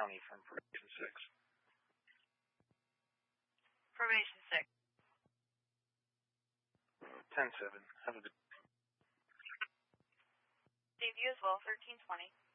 County from Formation 6. Formation 6. 10-7. Have a good Save you as well, 1320.